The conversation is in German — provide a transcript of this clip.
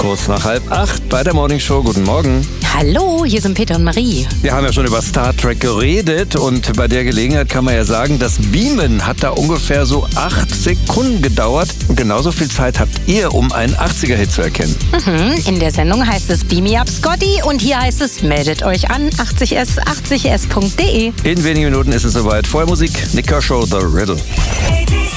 kurz nach 7:30 bei der Morning Show. Guten Morgen. Hallo, hier sind Peter und Marie. Wir haben ja schon über Star Trek geredet und bei der Gelegenheit kann man ja sagen, das Beamen hat da ungefähr so 8 Sekunden gedauert. Und genauso viel Zeit habt ihr, um einen 80er-Hit zu erkennen. In der Sendung heißt es Beam Me Up Scotty und hier heißt es meldet euch an 80s80s.de. In wenigen Minuten ist es soweit. Vorher Musik, Nick Kershaw, The Riddle.